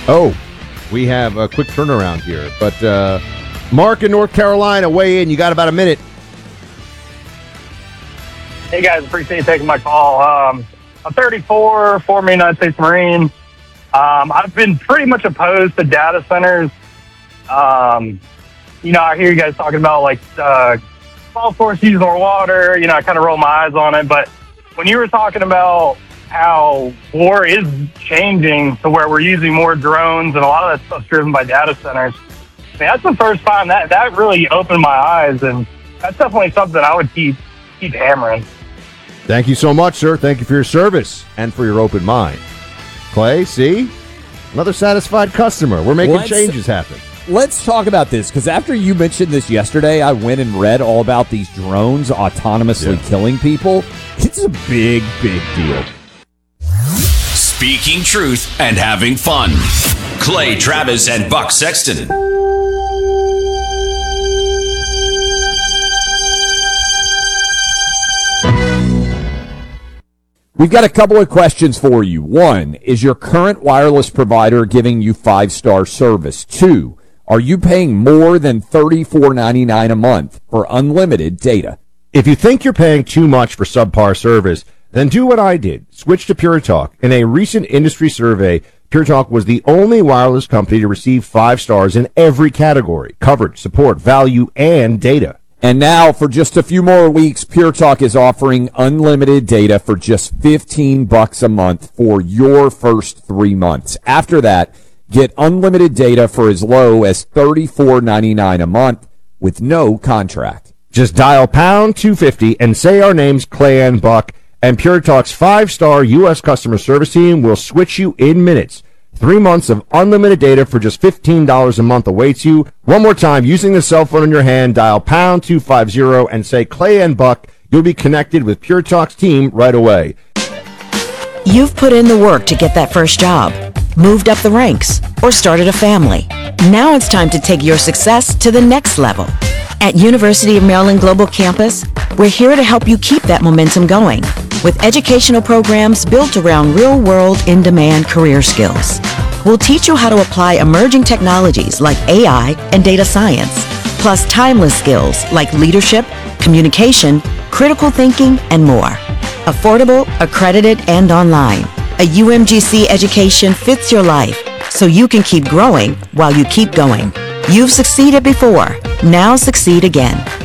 Oh, we have a quick turnaround here. But Mark in North Carolina, weigh in. You got about a minute. Hey, guys. Appreciate you taking my call. I'm 34, former United States Marine. I've been pretty much opposed to data centers. I hear you guys talking about, like, golf course using more water. I kind of roll my eyes on it. But when you were talking about how war is changing to where we're using more drones and a lot of that stuff's driven by data centers, that's the first time that really opened my eyes. And that's definitely something I would keep hammering. Thank you so much, sir. Thank you for your service and for your open mind. Clay, see? Another satisfied customer. We're making changes happen. Let's talk about this, because after you mentioned this yesterday, I went and read all about these drones autonomously killing people. It's a big, big deal. Speaking truth and having fun. Clay Travis and Buck Sexton. We've got a couple of questions for you. One, is your current wireless provider giving you 5-star service? 2, are you paying more than $34.99 a month for unlimited data? If you think you're paying too much for subpar service, then do what I did. Switch to Pure Talk. In a recent industry survey, Pure Talk was the only wireless company to receive 5 stars in every category: coverage, support, value, and data. And now, for just a few more weeks, Pure Talk is offering unlimited data for just $15 a month for your first 3 months. After that, get unlimited data for as low as $34.99 a month with no contract. Just dial pound 250 and say our names, Clay and Buck, and Pure Talk's 5-star U.S. customer service team will switch you in minutes. 3 months of unlimited data for just $15 a month awaits you. One more time, using the cell phone in your hand, dial pound 250 and say Clay and Buck. You'll be connected with Pure Talk's team right away. You've put in the work to get that first job, moved up the ranks, or started a family. Now it's time to take your success to the next level. At University of Maryland Global Campus, we're here to help you keep that momentum going with educational programs built around real-world, in-demand career skills. We'll teach you how to apply emerging technologies like AI and data science, plus timeless skills like leadership, communication, critical thinking, and more. Affordable, accredited, and online. A UMGC education fits your life so you can keep growing while you keep going. You've succeeded before. Now succeed again.